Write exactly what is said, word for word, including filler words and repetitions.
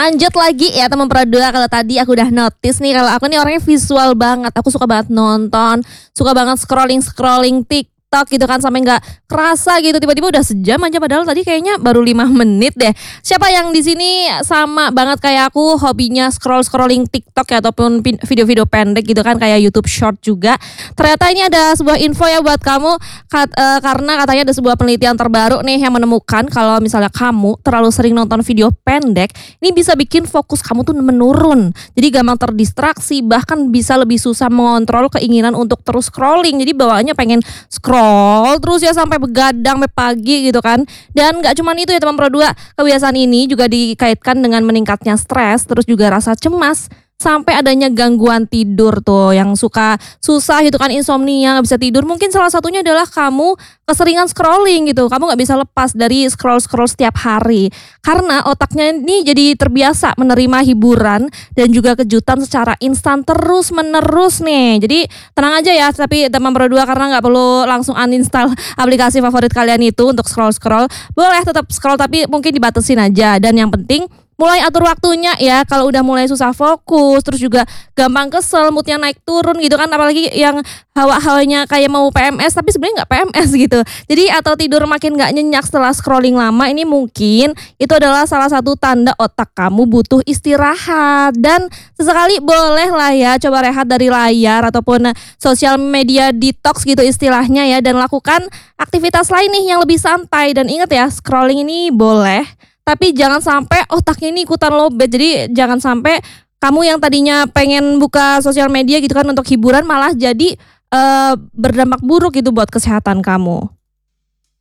Lanjut lagi ya teman perdua, kalau tadi aku udah notice nih kalau aku nih orangnya visual banget. Aku suka banget nonton, suka banget scrolling-scrolling TikTok gitu kan sampai nggak kerasa gitu tiba-tiba udah sejam aja padahal tadi kayaknya baru lima menit deh. Siapa yang di sini sama banget kayak aku hobinya scroll-scrolling TikTok ya ataupun pin- video-video pendek gitu kan kayak YouTube Short juga. Ternyata ini ada sebuah info ya buat kamu kat- eh, karena katanya ada sebuah penelitian terbaru nih yang menemukan kalau misalnya kamu terlalu sering nonton video pendek, ini bisa bikin fokus kamu tuh menurun. Jadi gampang terdistraksi, bahkan bisa lebih susah mengontrol keinginan untuk terus scrolling. Jadi bawaannya pengen scroll terus ya sampai begadang sampai pagi gitu kan. Dan nggak cuman itu ya teman Pro dua, kebiasaan ini juga dikaitkan dengan meningkatnya stres, terus juga rasa cemas, sampai adanya gangguan tidur tuh yang suka susah gitu kan, insomnia nggak bisa tidur. Mungkin salah satunya adalah kamu keseringan scrolling gitu, kamu nggak bisa lepas dari scroll scroll setiap hari karena otaknya ini jadi terbiasa menerima hiburan dan juga kejutan secara instan terus menerus nih. Jadi tenang aja ya, tapi teman berdua karena nggak perlu langsung uninstall aplikasi favorit kalian itu untuk scroll scroll, boleh tetap scroll tapi mungkin dibatasin aja. Dan yang penting mulai atur waktunya ya, kalau udah mulai susah fokus, terus juga gampang kesel, moodnya naik turun gitu kan, apalagi yang hawa-hawanya kayak mau P M S tapi sebenarnya nggak P M S gitu. Jadi atau tidur makin nggak nyenyak setelah scrolling lama, ini mungkin itu adalah salah satu tanda otak kamu butuh istirahat. Dan sesekali boleh lah ya coba rehat dari layar ataupun sosial media detox gitu istilahnya ya, dan lakukan aktivitas lain nih yang lebih santai. Dan ingat ya, scrolling ini boleh tapi jangan sampai otaknya ini ikutan lowbat. Jadi jangan sampai kamu yang tadinya pengen buka sosial media gitu kan untuk hiburan malah jadi eh, berdampak buruk gitu buat kesehatan kamu.